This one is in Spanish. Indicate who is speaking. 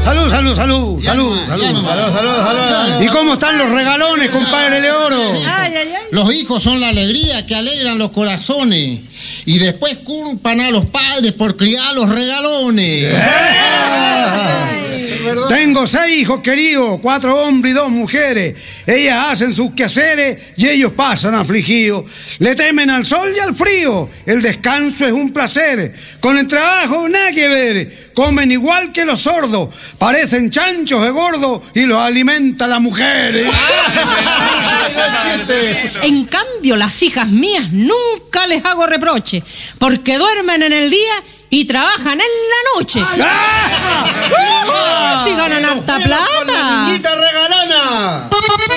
Speaker 1: Salud. ¿Y cómo están los regalones, compadre Leoro?
Speaker 2: Ay.
Speaker 3: Los hijos son la alegría que alegran los corazones. Y después culpan a los padres por criar los regalones.
Speaker 1: Tengo 6 hijos queridos, 4 hombres y 2 mujeres. Ellas hacen sus quehaceres y ellos pasan afligidos. Le temen al sol y al frío. El descanso es un placer. Con el trabajo nada que ver. Comen igual que los sordos. Parecen chanchos de gordo y los alimenta la mujer.
Speaker 2: En cambio, las hijas mías nunca les hago reproche, porque duermen en el día y trabajan en la noche. ¡Si ganan harta plata!
Speaker 4: ¡La niñita regalona!